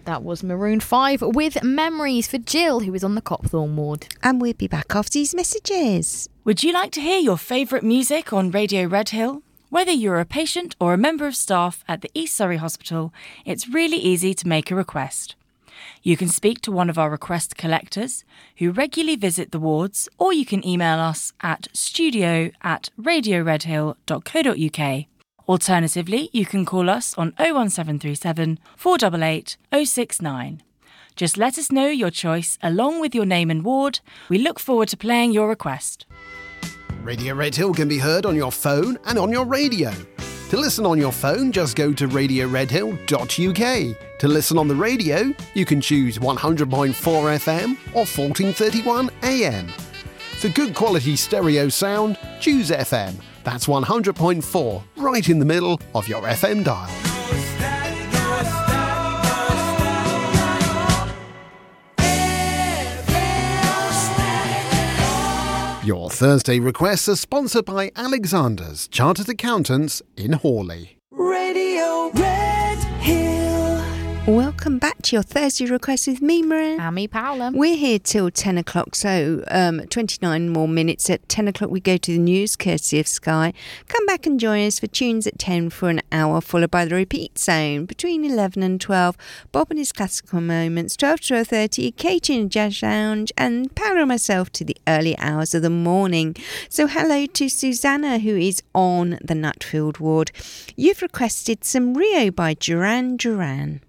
That was Maroon 5 with Memories for Jill, who is on the Copthorne ward. And we'll be back after these messages. Would you like to hear your favourite music on Radio Red Hill? Whether you're a patient or a member of staff at the East Surrey Hospital, it's really easy to make a request. You can speak to one of our request collectors who regularly visit the wards, or you can email us at studio@radioredhill.co.uk. Alternatively, you can call us on 01737 488 069. Just let us know your choice along with your name and ward. We look forward to playing your request. Radio Red Hill can be heard on your phone and on your radio. To listen on your phone, just go to radioredhill.uk. To listen on the radio, you can choose 100.4 FM or 1431 AM. For good quality stereo sound, choose FM. That's 100.4, right in the middle of your FM dial. Your Thursday requests are sponsored by Alexander's Chartered Accountants in Hawley. Radio Red Hill. Welcome back to your Thursday request with me, Marin. And me, Paola. We're here till 10 o'clock, so 29 more minutes. At 10 o'clock we go to the news, courtesy of Sky. Come back and join us for tunes at 10 for an hour, followed by the repeat zone. Between 11 and 12, Bob and his classical moments, 12 to 12:30, Katie and Jazz Lounge, and Paola and myself to the early hours of the morning. So hello to Susanna, who is on the Nutfield ward. You've requested some Rio by Duran Duran.